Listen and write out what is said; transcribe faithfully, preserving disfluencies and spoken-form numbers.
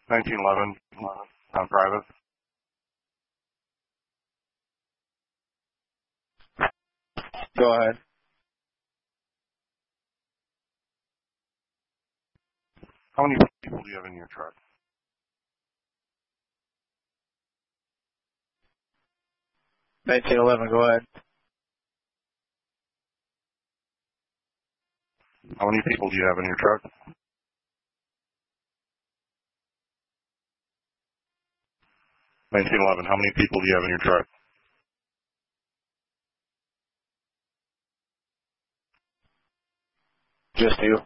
nineteen eleven, on private. Go ahead. How many people do you have in your truck? nineteen eleven, go ahead. How many people do you have in your truck? nineteen eleven, how many people do you have in your truck? Just you.